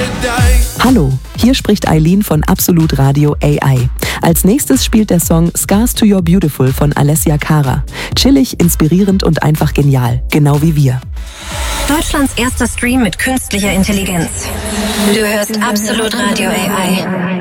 Hallo, hier spricht Eileen von Absolut Radio AI. Als nächstes spielt der Song Scars to Your Beautiful von Alessia Cara. Chillig, inspirierend und einfach genial, genau wie wir. Deutschlands erster Stream mit künstlicher Intelligenz. Du hörst Absolut Radio AI.